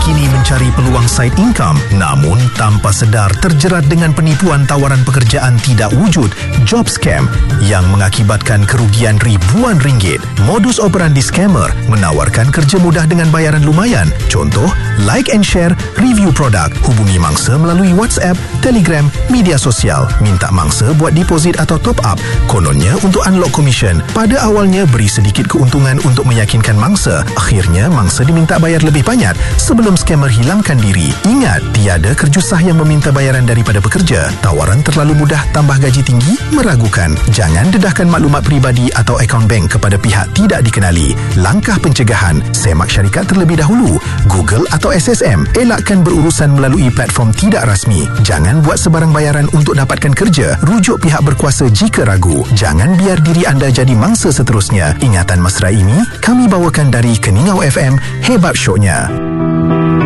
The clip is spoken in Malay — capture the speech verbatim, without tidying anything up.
kini mencari peluang side income namun tanpa sedar terjerat dengan penipuan tawaran pekerjaan tidak wujud, job scam yang mengakibatkan kerugian ribuan ringgit. Modus operandi scammer menawarkan kerja mudah dengan bayaran lumayan. Contoh, like and share, review produk, hubungi mangsa melalui WhatsApp, Telegram, media sosial, minta mangsa buat deposit atau top up. Kononnya untuk unlock commission. Pada awalnya beri sedikit keuntungan untuk meyakinkan mangsa. Akhirnya mangsa diminta bayar lebih banyak sebelum scammer hilangkan diri. Ingat, tiada kerjusah yang meminta bayaran daripada pekerja. Tawaran terlalu mudah tambah gaji tinggi meragukan. Jangan dedahkan maklumat peribadi atau akaun bank kepada pihak tidak dikenali. Langkah pencegahan, semak syarikat terlebih dahulu. Google atau S S M, elakkan berurusan melalui platform tidak rasmi. Jangan buat sebarang bayaran untuk dapatkan kerja. Rujuk pihak berkuasa jika ragu. Jangan biar diri anda jadi mangsa seterusnya. Ingatan mesra ini kami bawakan dari Keningau F M, Hebat Syoknya.